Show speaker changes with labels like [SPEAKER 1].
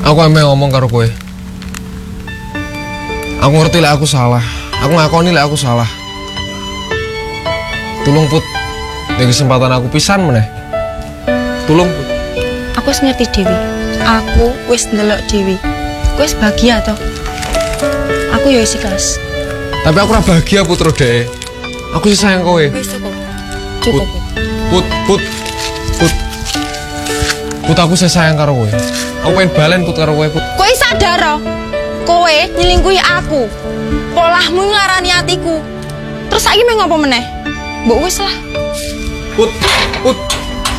[SPEAKER 1] Aku emang ngomong karo kowe. Aku ngerti lah aku salah. Aku ngakoni lah aku salah. Tulung Put, ini kesempatan aku pisan meneh. Tulung Put.
[SPEAKER 2] Aku wis ngerti Dewi. Aku wis ndelok Dewi. Aku wis bahagia toh. Aku ya wis ikhlas.
[SPEAKER 1] Tapi aku ora bahagia Putro Dek. Aku sih sayang kowe.
[SPEAKER 2] Wis cukup. Cukup.
[SPEAKER 1] Put, aku sih sayang karo kowe. Aku pengen balen Put karo kowe Put.
[SPEAKER 2] Kowe sadar kowe nyelingkuhi aku. Polahmu ngarani hatiku. Terus saiki mau ngopo meneh? Mbok wis lah.
[SPEAKER 1] Put.